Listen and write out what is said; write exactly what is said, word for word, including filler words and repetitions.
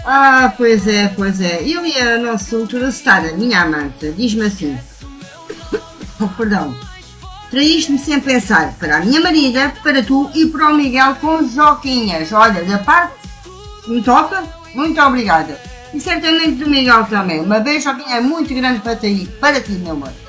Ah, pois é, pois é. Eu e a nossa ultracitada, minha amante, diz-me assim, oh, perdão, traíste-me sem pensar para a minha marida, para tu e para o Miguel com Joquinhas. Olha, da parte que me toca, muito obrigada. E certamente do Miguel também. Uma beijoquinha muito grande para ti, para ti, meu amor.